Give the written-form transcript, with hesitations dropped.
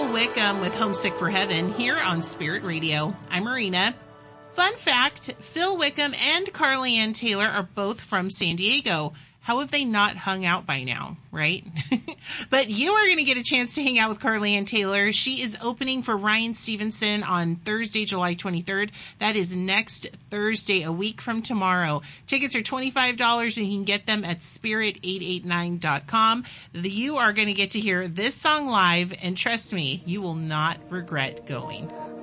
Phil Wickham with Homesick for Heaven here on Spirit Radio. I'm Marina. Fun fact, Phil Wickham and Carly Ann Taylor are both from San Diego. How have they not hung out by now, right? But you are going to get a chance to hang out with Carly Ann Taylor. She is opening for Ryan Stevenson on Thursday, July 23rd. That is next Thursday, a week from tomorrow. Tickets are $25 and you can get them at spirit889.com. You are going to get to hear this song live, and trust me, you will not regret going.